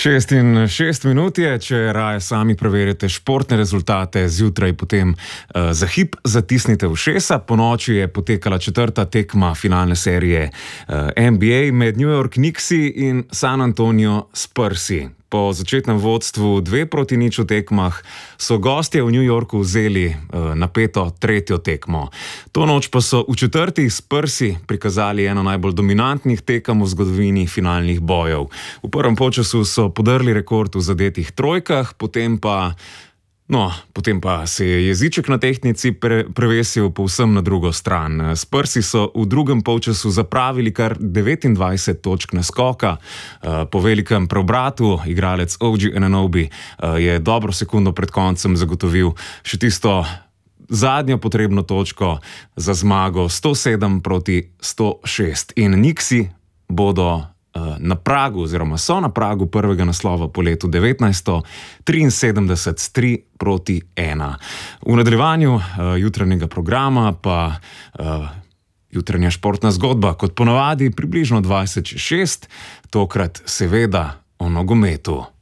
6:06 je, če raje sami preverite športne rezultate zjutraj, potem za hip zatisnite ušesa. Ponoči je potekala četrta tekma finalne serije NBA med New York Knicksi in San Antonio Spursi. Po začetnem vodstvu 2-0 v tekmah so gostje v New Yorku vzeli napeto tretjo tekmo. To noč pa so v četrti Spursi prikazali eno najbolj dominantnih tekem v zgodovini finalnih bojev. V prvem polčasu so podrli rekord v zadetih trojkah, potem pa se je jeziček na tehtnici prevesil povsem na drugo stran. Spursi so v drugem polčasu zapravili kar 29 točk naskoka. Po velikem preobratu igralec OG Anunoby je dobro sekundo pred koncem zagotovil še tisto zadnjo potrebno točko za zmago 107-106. In Knicksi bodo na pragu, oziroma so na pragu prvega naslova po letu 1973 s 3-1. V nadaljevanju jutranjega programa pa jutranja športna zgodba, kot ponavadi približno 26, tokrat seveda o nogometu.